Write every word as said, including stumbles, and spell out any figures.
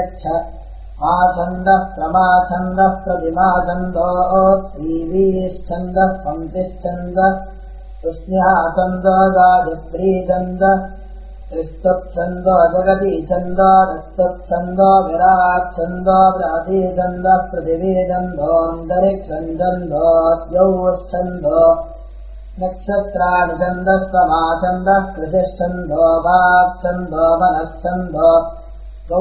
यच्छ आछन्दः प्रमाछन्दः प्रतिमाछन्दो श्रीवीश्छन्दः पङ्क्तिश्छन्दः तुष्ण्याछन्दो गायत्रीछन्दः त्रिस्तुच्छन्दो जगतीछन्दो रस्तुच्छन्दो विराट्छन्दो व्याधिछन्दः पृथिवीछन्दोऽन्तरिक्षच्छन्दो द्यौश्छन्दो नक्षत्राणि छन्दः समाछन्दः कृतिश्छन्दो वाक्छन्दो मनश्छन्दो